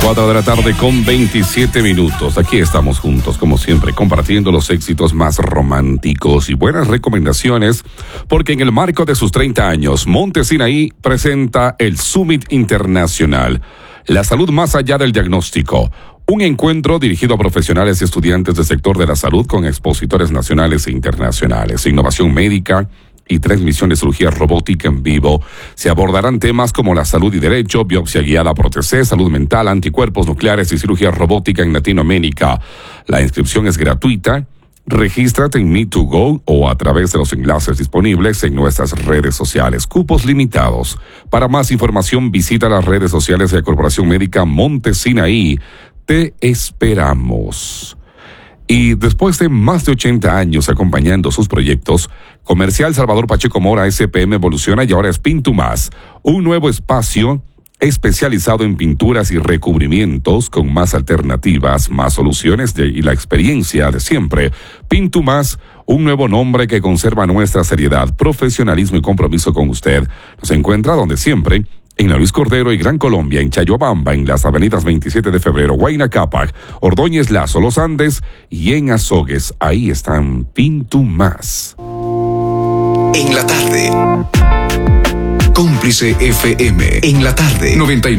4 de la tarde con 27 minutos. Aquí estamos juntos, como siempre, compartiendo los éxitos más románticos y buenas recomendaciones, porque en el marco de sus 30 años, Monte Sinaí presenta el Summit Internacional, la salud más allá del diagnóstico. Un encuentro dirigido a profesionales y estudiantes del sector de la salud con expositores nacionales e internacionales, innovación médica y transmisión de cirugía robótica en vivo. Se abordarán temas como la salud y derecho, biopsia guiada por TC, salud mental, anticuerpos nucleares y cirugía robótica en Latinoamérica. La inscripción es gratuita. Regístrate en Me2Go o a través de los enlaces disponibles en nuestras redes sociales. Cupos limitados. Para más información, visita las redes sociales de la Corporación Médica Monte Sinaí. Te esperamos. Y después de más de 80 años acompañando sus proyectos, Comercial Salvador Pacheco Mora SPM evoluciona y ahora es Pintumas, un nuevo espacio especializado en pinturas y recubrimientos con más alternativas, más soluciones y la experiencia de siempre. Pintumas, un nuevo nombre que conserva nuestra seriedad, profesionalismo y compromiso con usted. Nos encuentra donde siempre, en la Luis Cordero y Gran Colombia, en Chayobamba, en las avenidas 27 de febrero, Huayna Cápac, Ordóñez Lazo, Los Andes y en Azogues. Ahí están Pintumas. En la tarde. Cómplice FM. En la tarde.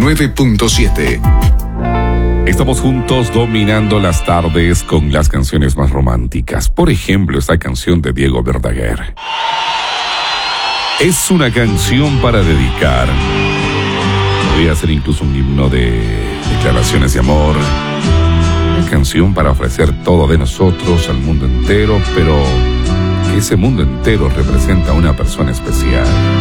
99.7. Estamos juntos dominando las tardes con las canciones más románticas. Por ejemplo, esta canción de Diego Verdaguer. Es una canción para dedicar. Podría ser incluso un himno de declaraciones de amor. Una canción para ofrecer todo de nosotros al mundo entero, pero que ese mundo entero representa a una persona especial.